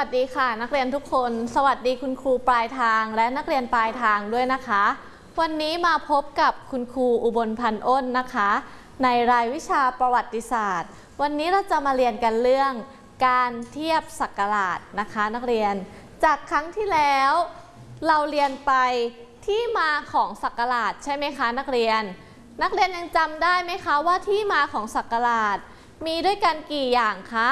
วัสดีค่ะนักเรียนทุกคนสวัสดีคุณครูปลายทางและนักเรียนปลายทางด้วยนะคะวันนี้มาพบกับคุณครูอุบลพันธ์อ้นนะคะในรายวิชาประวัติศาสตร์วันนี้เราจะมาเรียนกันเรื่องการเทียบศักราชนะคะนักเรียนจากครั้งที่แล้วเราเรียนไปที่มาของศักราชใช่ไหมคะนักเรียนยังจำได้ไหมคะว่าที่มาของศักราชมีด้วยกันกี่อย่างคะ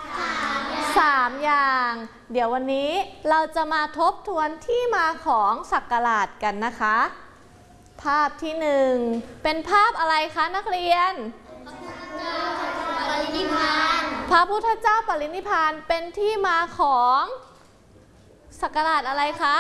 3 อย่างเดี๋ยววันนี้เราจะมาทบทวนที่มาของศักราชกันนะคะภาพที่1เป็นภาพอะไรคะนักเรียนพระพุทธเจ้าปรินิพพานเป็นที่มาของศักราชอะไรคะ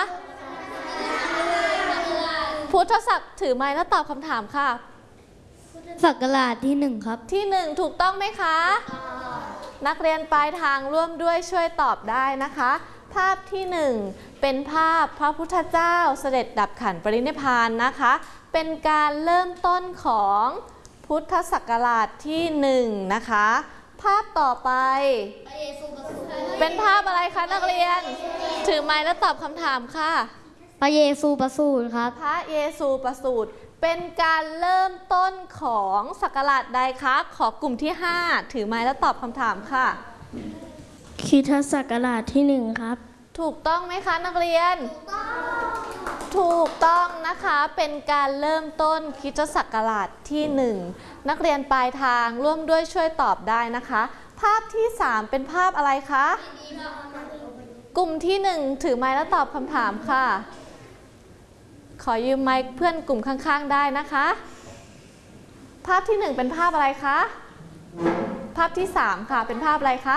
พุทธศักราชถือไม้แล้วตอบคำถามค่ะศักราชที่1ครับที่1ถูกต้องไหมคะนักเรียนปลายทางร่วมด้วยช่วยตอบได้นะคะภาพที่1เป็นภาพพระพุทธเจ้าเสด็จดับขันธ์ปรินิพพานนะคะเป็นการเริ่มต้นของพุทธศักราชที่1นะคะภาพต่อไปเป็นภาพอะไรคะนักเรียนถือไม้แล้วตอบคำถามค่ะพระเยซูประสูติครับพระเยซูประสูติเป็นการเริ่มต้นของศักราชใดคะขอกลุ่มที่5ถือไม้แล้วตอบคำถามค่ะคริสตศักราชที่1ครับถูกต้องไหมคะนักเรียนถูกต้องนะคะเป็นการเริ่มต้นคริสตศักราชที่1นักเรียนปลายทางร่วมด้วยช่วยตอบได้นะคะภาพที่3เป็นภาพอะไรคะกลุ่มที่1ถือไม้แล้วตอบคำถามค่ะขอยืมไมค์เพื่อนกลุ่มข้างๆได้นะคะภาพที่1เป็นภาพอะไรคะภาพที่3ค่ะเป็นภาพอะไรคะ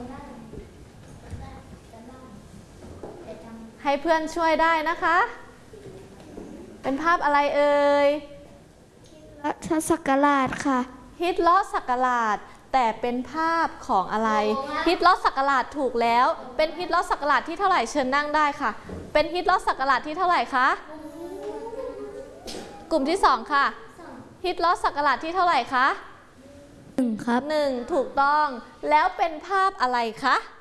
ให้เพื่อนช่วยได้นะคะเป็นภาพอะไรเอ่ยรัชศักราชค่ะฮิตลอสศักราชแต่เป็นภาพของอะไรฮิตลอสศักราชถูกแล้วเป็นฮิตลอสศักราชที่เท่าไหร่เชิญนั่งได้ค่ะเป็นฮิตลอสศักราชที่เท่าไหร่คะกลุ่มที่2ค่ะฮิตลอสศักราชที่เท่าไหร่คะ 1ครับ 1ถูกต้องแล้วเป็นภาพอะไรคะ